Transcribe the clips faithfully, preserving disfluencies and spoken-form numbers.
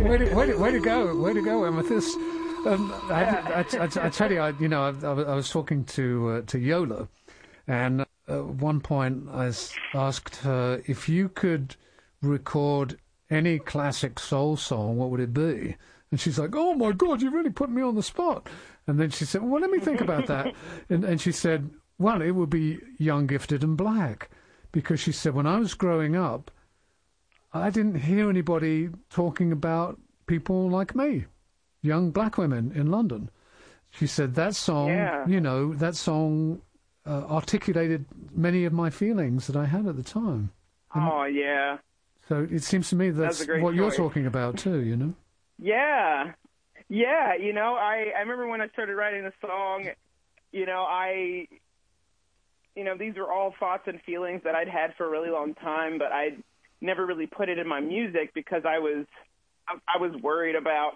way, to, way, to, way to go, way to go, Amethyst. Um, I, I, I, I tell you, I, you know, I, I was talking to uh, to Yola, and at one point I asked her if you could record any classic soul song, what would it be? And she's like, "Oh my God, you really put me on the spot." And then she said, "Well, let me think about that." and, and she said, "Well, it would be Young, Gifted, and Black," because she said when I was growing up, I didn't hear anybody talking about people like me. Young black women in London. She said that song, yeah. you know, that song uh, articulated many of my feelings that I had at the time. And oh, yeah. So it seems to me that's, that's what choice. you're talking about too, you know? Yeah. Yeah, you know, I, I remember when I started writing the song, you know, I, you know, these were all thoughts and feelings that I'd had for a really long time, but I'd never really put it in my music because I was, I, I was worried about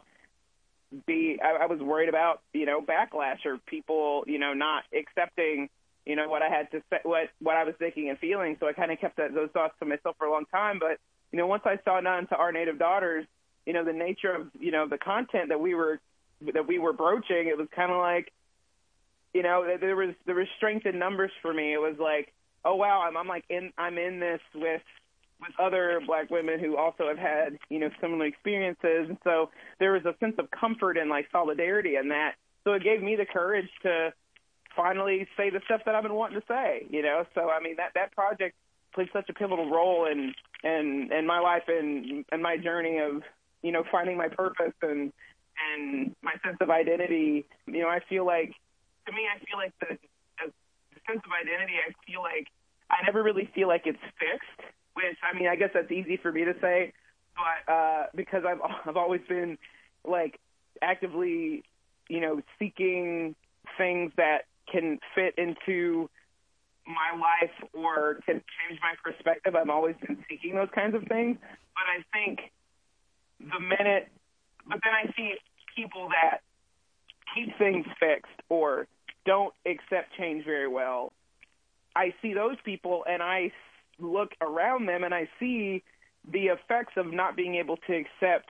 be I, I was worried about you know backlash or people you know not accepting you know what I had to say, what what I was thinking and feeling. So I kind of kept that, those thoughts to myself for a long time. But you know once I saw None to Our Native Daughters, you know the nature of you know the content that we were that we were broaching, it was kind of like you know there was there was strength in numbers for me. It was like, oh wow, I'm I'm like in I'm in this with. with other black women who also have had, you know, similar experiences. And so there was a sense of comfort and, like, solidarity in that. So it gave me the courage to finally say the stuff that I've been wanting to say, you know. So, I mean, that, that project played such a pivotal role in, in, in my life and, and my journey of, you know, finding my purpose and, and my sense of identity. You know, I feel like, to me, I feel like the, the sense of identity, I feel like I never really feel like it's fixed. Which, I mean, I guess that's easy for me to say, but uh, because I've I've always been, like, actively, you know, seeking things that can fit into my life or can change my perspective. I've always been seeking those kinds of things. But I think the minute, but then I see people that keep things fixed or don't accept change very well. I see those people and I look around them and I see the effects of not being able to accept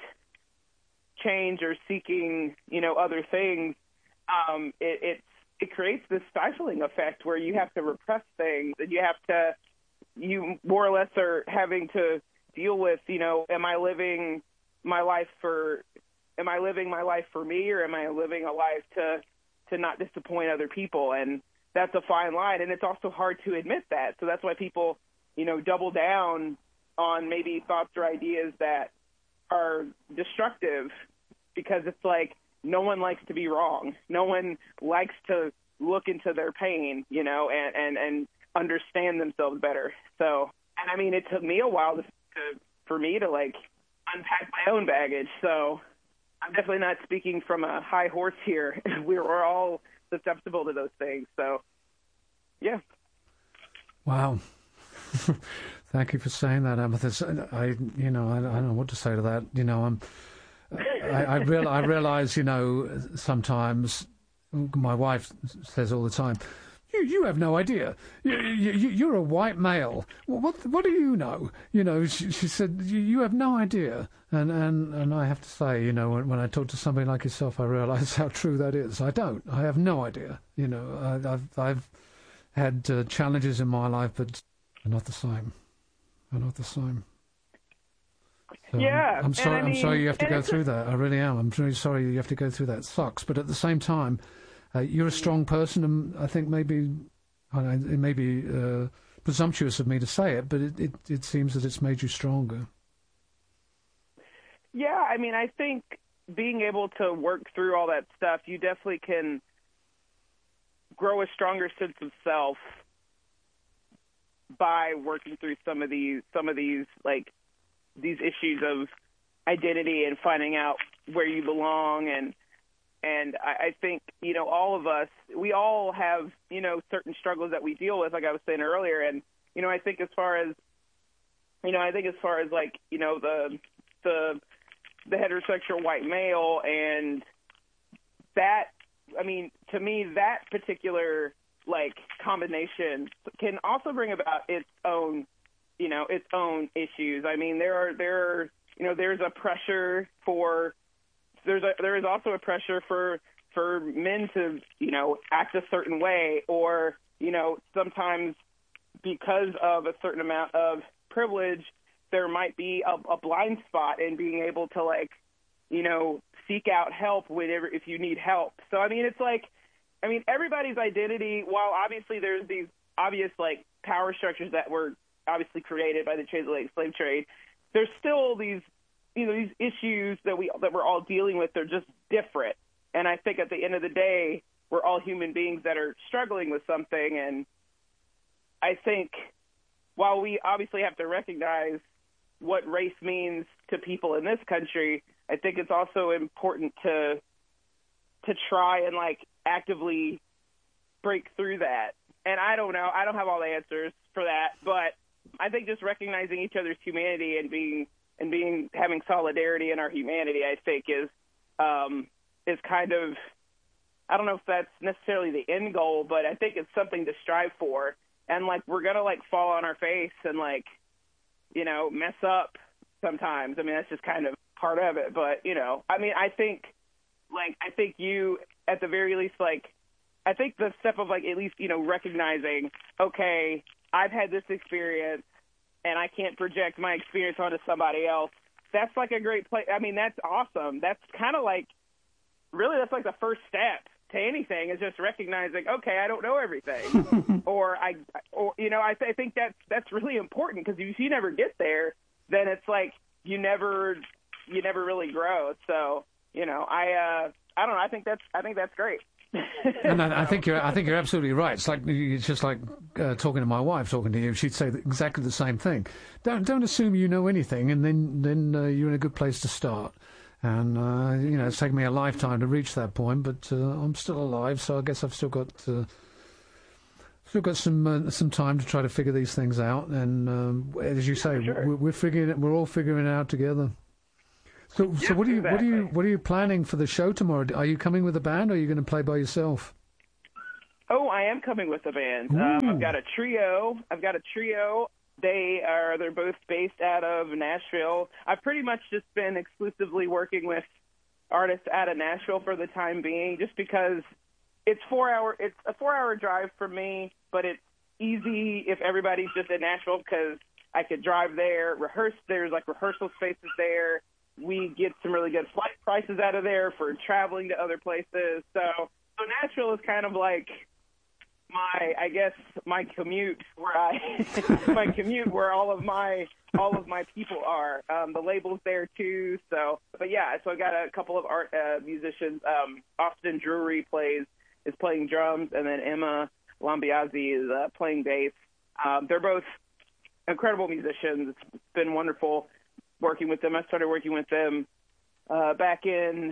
change or seeking, you know, other things. Um, it, it it creates this stifling effect where you have to repress things and you have to, you more or less are having to deal with, you know, am I living my life for, am I living my life for me or am I living a life to to not disappoint other people? And that's a fine line, and it's also hard to admit that. So that's why people, you know, double down on maybe thoughts or ideas that are destructive because it's like no one likes to be wrong. No one likes to look into their pain, you know, and, and, and understand themselves better. So, and I mean, it took me a while to, to for me to, like, unpack my own baggage. So I'm definitely not speaking from a high horse here. We're, we're all susceptible to those things. So, yeah. Wow. Thank you for saying that, Amethyst. I, you know, I, I don't know what to say to that. You know, I'm, I, I, real, I realize, you know, sometimes my wife says all the time, you, you have no idea. You, you, you're a white male. What, what do you know? You know, she, she said, you, you have no idea. And, and, and I have to say, you know, when, when I talk to somebody like yourself, I realize how true that is. I don't. I have no idea. You know, I, I've, I've had uh, challenges in my life, but they're not the same. They're not the same. So yeah. I'm, I'm sorry. I mean, I'm sorry you have to go through that. I really am. I'm really sorry you have to go through that. It sucks. But at the same time, uh, you're a strong person, and I think maybe I don't know, it may be uh, presumptuous of me to say it, but it, it, it seems that it's made you stronger. Yeah, I mean, I think being able to work through all that stuff, you definitely can grow a stronger sense of self by working through some of these, some of these, like, these issues of identity and finding out where you belong. And, and I, I think, you know, all of us, we all have, you know, certain struggles that we deal with, like I was saying earlier. And, you know, I think as far as, you know, I think as far as, like, you know, the, the, the heterosexual white male and that, I mean, to me, that particular, like, combination can also bring about its own, you know, its own issues. I mean, there are, there are you know, there's a pressure for there's a there is also a pressure for for men to, you know, act a certain way, or, you know, sometimes because of a certain amount of privilege, there might be a, a blind spot in being able to, like, you know, seek out help whenever if you need help. So I mean, it's like, I mean, everybody's identity, while obviously there's these obvious, like, power structures that were obviously created by the transatlantic slave trade, there's still these, you know, these issues that we that we're all dealing with. They're just different. And I think at the end of the day, we're all human beings that are struggling with something. And I think while we obviously have to recognize what race means to people in this country, I think it's also important to to try and, like, actively break through that. And I don't know, I don't have all the answers for that, but I think just recognizing each other's humanity and being and being having solidarity in our humanity, I think is um, is kind of, I don't know if that's necessarily the end goal, but I think it's something to strive for. And, like, we're gonna, like, fall on our face and, like, you know, mess up sometimes. I mean, that's just kind of part of it. But, you know, I mean, I think, like, I think you, at the very least, like, I think the step of, like, at least, you know, recognizing, okay, I've had this experience and I can't project my experience onto somebody else. That's, like, a great place. I mean, that's awesome. That's kind of like, really, that's like the first step to anything, is just recognizing, okay, I don't know everything. or, I, or you know, I, th- I think that's, that's really important, because if you never get there, then it's like you never, you never really grow. So, you know, I, uh, I don't know. I think that's, I think that's great. And I, I think you're, I think you're absolutely right. It's like, it's just like uh, talking to my wife, talking to you. She'd say exactly the same thing. Don't, don't assume you know anything, and then, then uh, you're in a good place to start. And, uh, you know, it's taken me a lifetime to reach that point, but uh, I'm still alive, so I guess I've still got uh, still got some uh, some time to try to figure these things out. And um, as you say, sure. we're, we're figuring it. We're all figuring it out together. So, Yeah, so what are you exactly. what are you what are you planning for the show tomorrow? Are you coming with a band, or are you going to play by yourself? Oh, I am coming with a band. Um, I've got a trio. I've got a trio. They are, they're both based out of Nashville. I've pretty much just been exclusively working with artists out of Nashville for the time being, just because it's four hour, it's a four hour drive for me, but it's easy if everybody's just in Nashville, because I could drive there, rehearse. There's, like, rehearsal spaces there. We get some really good flight prices out of there for traveling to other places. So, so Nashville is kind of like my, I guess, my commute where I, my commute where all of my, all of my people are. Um, the label's there too. So, but yeah, so I got a couple of art uh, musicians. Um, Austin Drury plays, is playing drums, and then Emma Lambiazzi is uh, playing bass. Um, they're both incredible musicians. It's been wonderful working with them. I started working with them uh, back in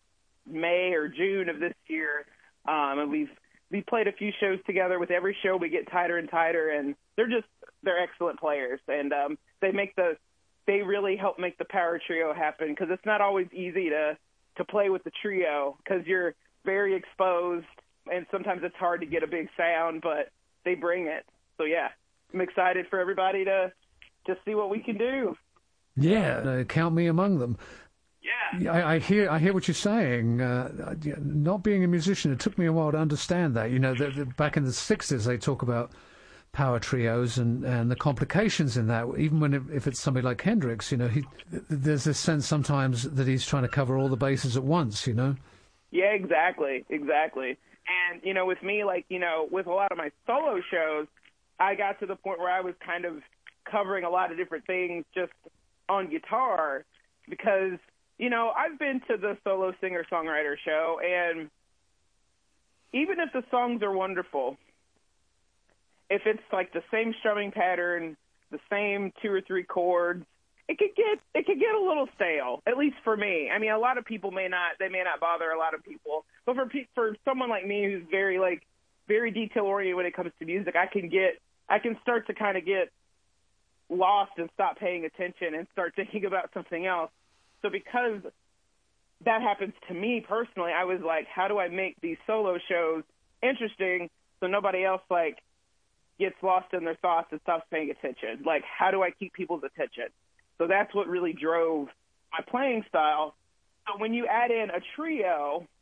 May or June of this year, um, and we've we played a few shows together. With every show, we get tighter and tighter, and they're just they're excellent players, and um, they make the they really help make the power trio happen, because it's not always easy to to play with the trio, because you're very exposed, and sometimes it's hard to get a big sound, but they bring it. So yeah, I'm excited for everybody to to see what we can do. Yeah, uh, count me among them. Yeah, I, I hear. I hear what you're saying. Uh, not being a musician, it took me a while to understand that. You know, the, the, back in the sixties, they talk about power trios and, and the complications in that. Even when it, if it's somebody like Hendrix, you know, he, there's this sense sometimes that he's trying to cover all the bases at once. You know. Yeah, exactly, exactly. And you know, with me, like you know, with a lot of my solo shows, I got to the point where I was kind of covering a lot of different things just on guitar, because you know, I've been to the solo singer-songwriter show, and even if the songs are wonderful, if it's like the same strumming pattern, the same two or three chords, it could get it could get a little stale. At least for me. I mean, a lot of people may not they may not bother a lot of people, but for pe- for someone like me who's very like very detail-oriented when it comes to music, I can get I can start to kind of get lost and stop paying attention and start thinking about something else. So because that happens to me personally, I was like, how do I make these solo shows interesting so nobody else, like, gets lost in their thoughts and stops paying attention? Like, how do I keep people's attention? So that's what really drove my playing style. So when you add in a trio,